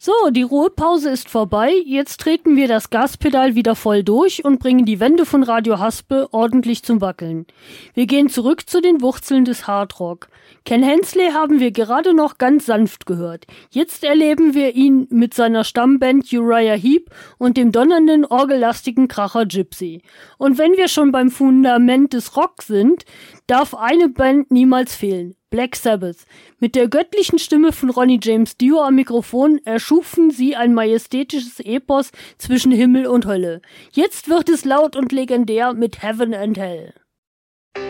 So, die Ruhepause ist vorbei, jetzt treten wir das Gaspedal wieder voll durch und bringen die Wände von Radio Haspe ordentlich zum Wackeln. Wir gehen zurück zu den Wurzeln des Hardrock. Ken Hensley haben wir gerade noch ganz sanft gehört. Jetzt erleben wir ihn mit seiner Stammband Uriah Heep und dem donnernden, orgellastigen Kracher Gypsy. Und wenn wir schon beim Fundament des Rock sind, darf eine Band niemals fehlen. Black Sabbath. Mit der göttlichen Stimme von Ronnie James Dio am Mikrofon erschufen sie ein majestätisches Epos zwischen Himmel und Hölle. Jetzt wird es laut und legendär mit Heaven and Hell.